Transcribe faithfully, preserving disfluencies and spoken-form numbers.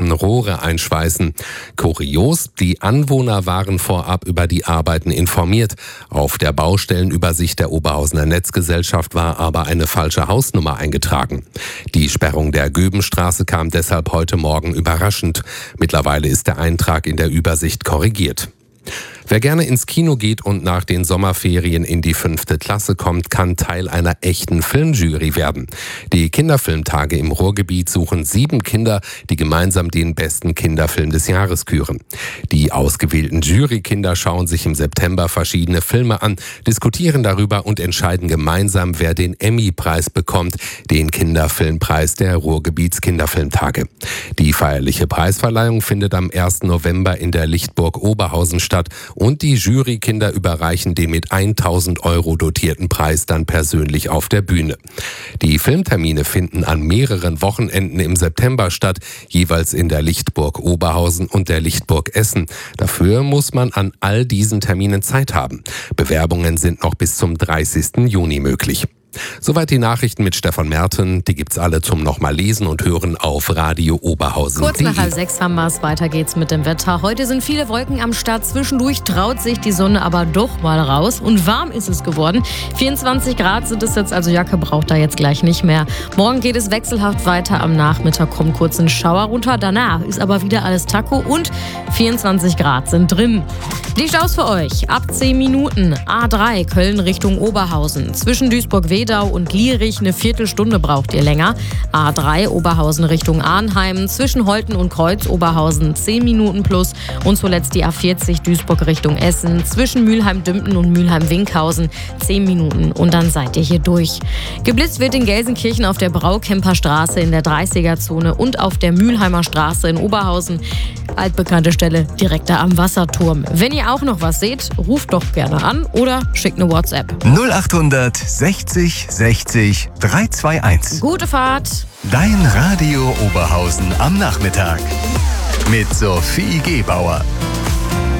Beton Rohre einschweißen. Kurios, die Anwohner waren vorab über die Arbeiten informiert. Auf der Baustellenübersicht der Oberhausener Netzgesellschaft war aber eine falsche Hausnummer eingetragen. Die Sperrung der Göbenstraße kam deshalb heute Morgen überraschend. Mittlerweile ist der Eintrag in der Übersicht korrigiert. Wer gerne ins Kino geht und nach den Sommerferien in die fünfte Klasse kommt, kann Teil einer echten Filmjury werden. Die Kinderfilmtage im Ruhrgebiet suchen sieben Kinder, die gemeinsam den besten Kinderfilm des Jahres küren. Die ausgewählten Jurykinder schauen sich im September verschiedene Filme an, diskutieren darüber und entscheiden gemeinsam, wer den Emmy-Preis bekommt, den Kinderfilmpreis der Ruhrgebiets Kinderfilmtage. Die feierliche Preisverleihung findet am ersten November in der Lichtburg Oberhausen statt. Und die Jurykinder überreichen den mit tausend Euro dotierten Preis dann persönlich auf der Bühne. Die Filmtermine finden an mehreren Wochenenden im September statt, jeweils in der Lichtburg Oberhausen und der Lichtburg Essen. Dafür muss man an all diesen Terminen Zeit haben. Bewerbungen sind noch bis zum dreißigsten Juni möglich. Soweit die Nachrichten mit Stefan Merten. Die gibt's alle zum nochmal lesen und hören auf Radio Oberhausen. Kurz nach halb sechs haben wir's. Weiter geht's mit dem Wetter. Heute sind viele Wolken am Start. Zwischendurch traut sich die Sonne aber doch mal raus. Und warm ist es geworden. vierundzwanzig Grad sind es jetzt, also Jacke braucht da jetzt gleich nicht mehr. Morgen geht es wechselhaft weiter. Am Nachmittag kommt kurz ein Schauer runter. Danach ist aber wieder alles Taco und vierundzwanzig Grad sind drin. Die Staus für euch. Ab zehn Minuten. A drei Köln Richtung Oberhausen. Zwischen Duisburg-Wedau und Lierich eine Viertelstunde braucht ihr länger. A drei Oberhausen Richtung Arnheim. Zwischen Holten und Kreuz Oberhausen zehn Minuten plus. Und zuletzt die A vierzig Duisburg Richtung Essen. Zwischen Mülheim-Dümpen und Mülheim-Winkhausen zehn Minuten. Und dann seid ihr hier durch. Geblitzt wird in Gelsenkirchen auf der Braukemper Straße in der dreißiger-Zone und auf der Mülheimer Straße in Oberhausen. Altbekannte Stelle direkt da am Wasserturm. Wenn ihr auch noch was seht, ruft doch gerne an oder schickt eine WhatsApp. null acht sechzig sechzig drei zwei eins. Gute Fahrt. Dein Radio Oberhausen am Nachmittag. Mit Sophie Gebauer.